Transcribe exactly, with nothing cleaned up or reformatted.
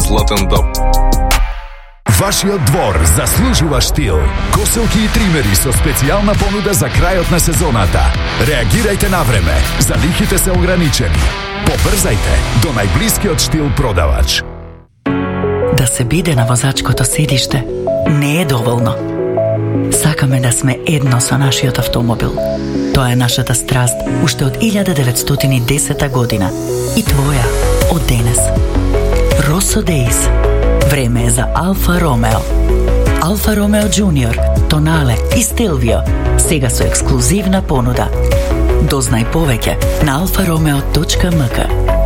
златен доб. Вашиот двор заслужува штил. Коселки и тримери со специјална понуда за крајот на сезоната. Реагирајте на време. Залихите се ограничени. Побрзајте до најблискиот штил продавач. Да се биде на возачкото седиште не е доволно. Сакаме да сме едно со нашиот автомобил. Тоа е нашата страст уште од илјада деветстотини и десета година и твоја од денес. Rosso Days. Време е за Алфа Ромео. Алфа Ромео Junior, Тонале и Стилвио сега со ексклузивна понуда. Дознај повеќе на алфа ромео точка ем ка.